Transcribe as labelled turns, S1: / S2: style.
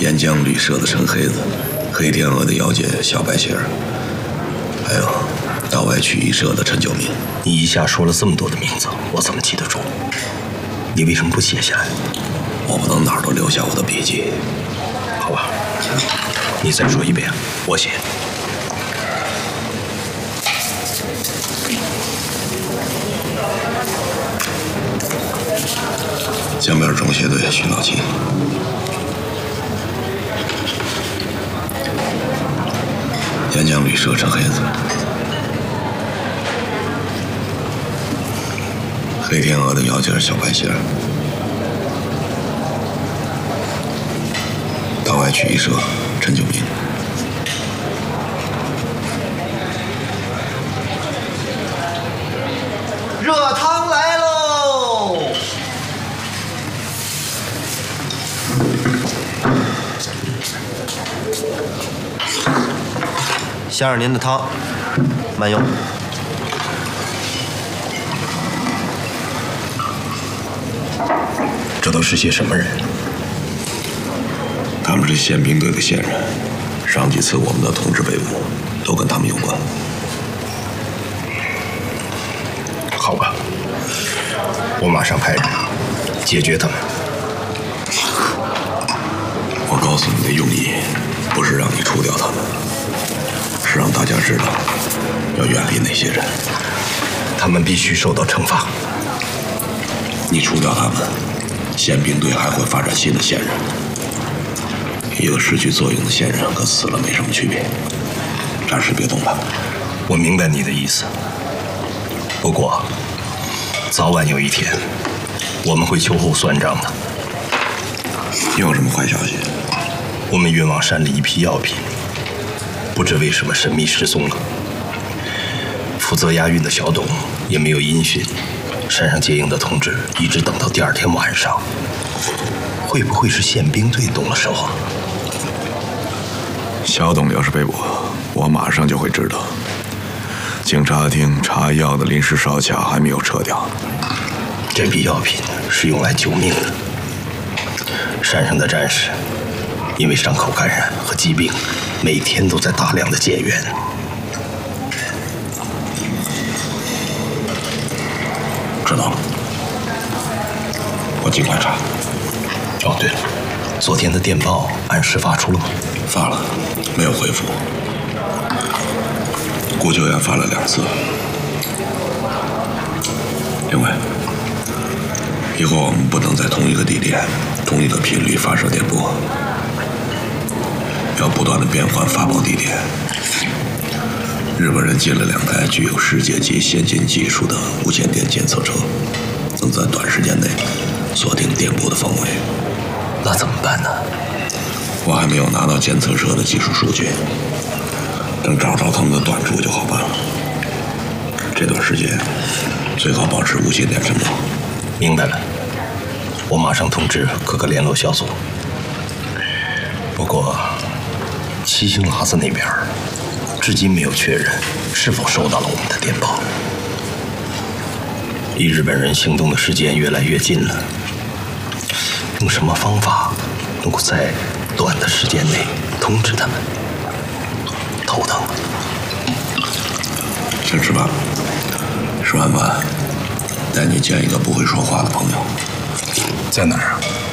S1: 沿江旅社的陈黑子，黑天鹅的姚姐小白鞋儿，还有道外曲艺社的陈九民。
S2: 你一下说了这么多的名字，我怎么记得住？你为什么不写下来？
S1: 我不能哪儿都留下我的笔记。
S2: 好吧，你再说一遍，我写。
S1: 江边中协队徐老七，沿江旅社陈黑子，黑天鹅的姚姐小白鞋，道外曲艺社陈九民。
S3: 热汤来喽！先生，您的汤，慢用。
S2: 这都是些什么人？
S1: 他们是宪兵队的线人，上几次我们的同志被捕，都跟他们有关。
S2: 好吧，我马上派人解决他们。
S1: 我告诉你的用意，不是让你除掉他们，是让大家知道要远离那些人，
S2: 他们必须受到惩罚。
S1: 你除掉他们，宪兵队还会发展新的线人。一个失去作用的线人和死了没什么区别。暂时别动他们。
S2: 我明白你的意思，不过早晚有一天我们会秋后算账的。
S1: 又有什么坏消息？
S2: 我们运往山里一批药品，不知为什么神秘失踪了。负责押运的小董也没有音讯，山上接应的同志一直等到第二天晚上。会不会是宪兵队动了手啊？
S1: 小董要是被捕，我马上就会知道。警察厅查药的临时哨卡还没有撤掉。
S2: 这批药品是用来救命的。山上的战士因为伤口感染和疾病，每天都在大量的减员。
S1: 知道了，我尽快查。
S2: 哦，对了，昨天的电报按时发出了吗？
S1: 发了，没有回复。顾救援发了2次。另外，以后我们不能在同一个地点、同一个频率发射电波，要不断的变换发报地点。日本人进了2台具有世界级先进技术的无线电监测车，能在短时间内锁定电波的方位。
S2: 那怎么办呢？
S1: 我还没有拿到监测车的技术数据，等找着他们的短处就好办了。这段时间最好保持无线电沉默。
S2: 明白了，我马上通知各个联络小组。不过，七星喇子那边至今没有确认是否收到了我们的电报。离日本人行动的时间越来越近了，用什么方法能够在短的时间内通知他们？头疼。
S1: 先吃饭，吃完饭带你见一个不会说话的朋友。
S2: 在哪儿啊？